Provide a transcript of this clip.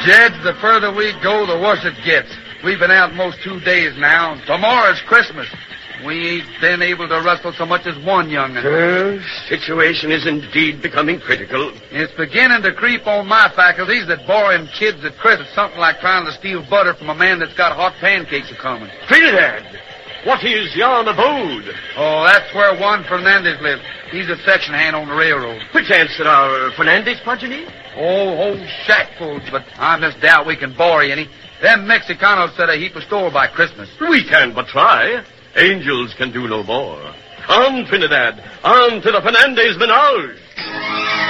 Jed, the further we go, the worse it gets. We've been out most 2 days now. Tomorrow's Christmas. We ain't been able to rustle so much as one young'un. Situation is indeed becoming critical. It's beginning to creep on my faculties that borrowing kids at Christmas is something like trying to steal butter from a man that's got hot pancakes a-coming. Trinidad, what is yon abode? Oh, that's where Juan Fernandez lives. He's a section hand on the railroad. Perchance there are Fernandez progeny? Oh, whole shackfuls, but I misdoubt we can borrow any. Them Mexicanos set a heap of store by Christmas. We can but try. Angels can do no more. On, Trinidad. On to the Fernandez menage.